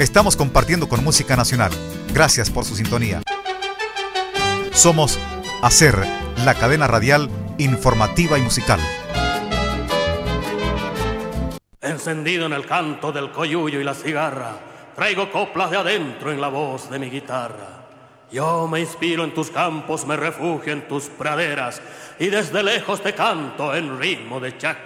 Estamos compartiendo con música nacional. Gracias por su sintonía. Somos Hacer, la cadena radial informativa y musical. Encendido en el canto del coyuyo y la cigarra, traigo coplas de adentro en la voz de mi guitarra. Yo me inspiro en tus campos, me refugio en tus praderas, y desde lejos te canto en ritmo de chac.